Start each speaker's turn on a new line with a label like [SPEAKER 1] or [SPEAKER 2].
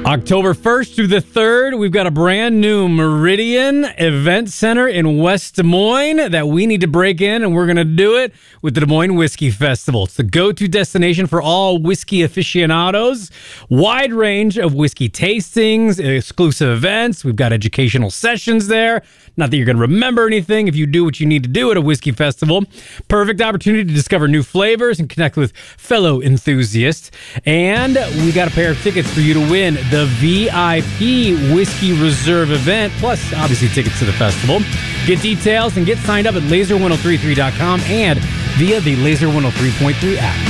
[SPEAKER 1] October 1st through the 3rd, we've got a brand new Meridian Event Center in West Des Moines that we need to break in, and we're going to do it with the Des Moines Whiskey Festival. It's the go-to destination for all whiskey aficionados. Wide range of whiskey tastings, exclusive events. We've got educational sessions there. Not that you're going to remember anything if you do what you need to do at a whiskey festival. Perfect opportunity to discover new flavors and connect with fellow enthusiasts. And we got a pair of tickets for you to win the VIP Whiskey Reserve event, plus obviously tickets to the festival. Get details and get signed up at laser1033.com and via the Laser 103.3 app.